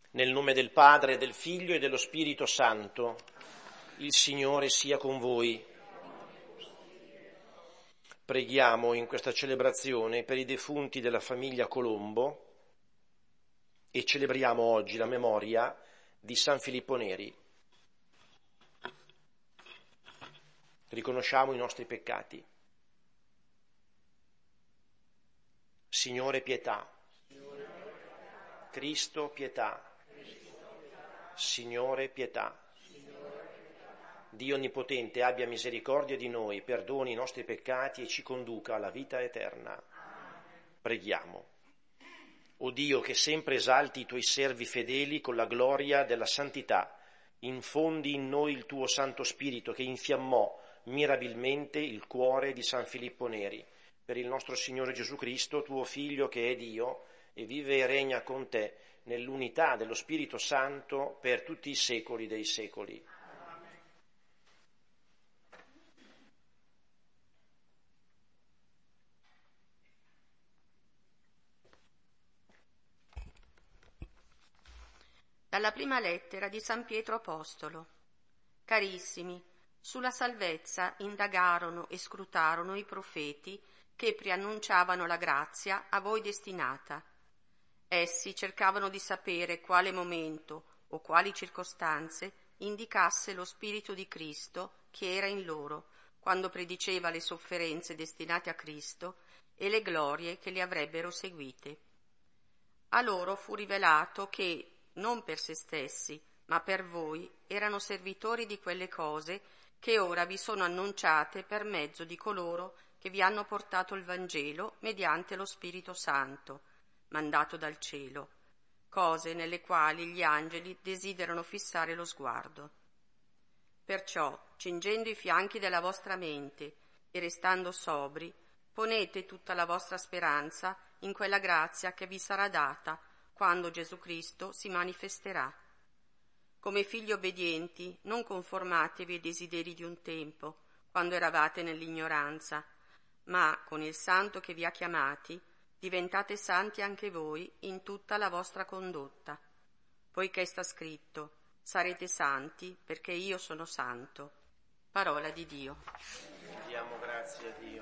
Nel nome del Padre, del Figlio e dello Spirito Santo, il Signore sia con voi. Preghiamo in questa celebrazione per i defunti della famiglia Colombo e celebriamo oggi la memoria di San Filippo Neri. Riconosciamo i nostri peccati. Signore, pietà. Cristo, pietà. Signore, pietà. Dio Onnipotente abbia misericordia di noi, perdoni i nostri peccati e ci conduca alla vita eterna. Preghiamo. O Dio, che sempre esalti i tuoi servi fedeli con la gloria della santità, infondi in noi il tuo Santo Spirito che infiammò mirabilmente il cuore di San Filippo Neri. Per il nostro Signore Gesù Cristo, tuo Figlio che è Dio e vive e regna con te nell'unità dello Spirito Santo per tutti i secoli dei secoli. Dalla prima lettera di San Pietro Apostolo. Carissimi, sulla salvezza indagarono e scrutarono i profeti che preannunciavano la grazia a voi destinata. Essi cercavano di sapere quale momento o quali circostanze indicasse lo Spirito di Cristo che era in loro, quando prediceva le sofferenze destinate a Cristo e le glorie che le avrebbero seguite. A loro fu rivelato che, non per se stessi, ma per voi, erano servitori di quelle cose che ora vi sono annunciate per mezzo di coloro che vi hanno portato il Vangelo mediante lo Spirito Santo, mandato dal cielo, cose nelle quali gli angeli desiderano fissare lo sguardo. Perciò, cingendo i fianchi della vostra mente e restando sobri, ponete tutta la vostra speranza in quella grazia che vi sarà data quando Gesù Cristo si manifesterà. Come figli obbedienti, non conformatevi ai desideri di un tempo, quando eravate nell'ignoranza, ma con il Santo che vi ha chiamati, diventate santi anche voi in tutta la vostra condotta, poiché sta scritto: sarete santi perché io sono santo. Parola di Dio. Diamo grazie a Dio.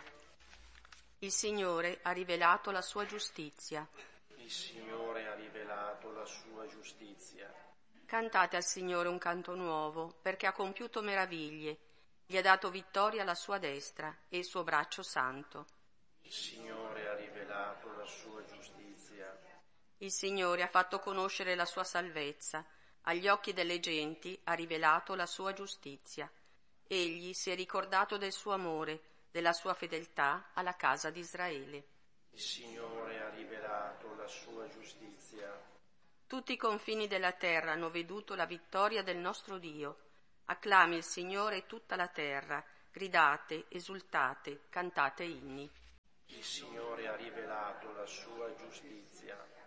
Il Signore ha rivelato la sua giustizia. Il Signore ha rivelato la sua giustizia. Cantate al Signore un canto nuovo, perché ha compiuto meraviglie, gli ha dato vittoria alla sua destra e il suo braccio santo. Il Signore ha rivelato la sua giustizia. Il Signore ha fatto conoscere la sua salvezza, agli occhi delle genti ha rivelato la sua giustizia. Egli si è ricordato del suo amore, della sua fedeltà alla casa di Israele. Il Signore ha rivelato la sua giustizia. Tutti i confini della terra hanno veduto la vittoria del nostro Dio. Acclami il Signore tutta la terra, gridate, esultate, cantate inni. Il Signore ha rivelato la sua giustizia.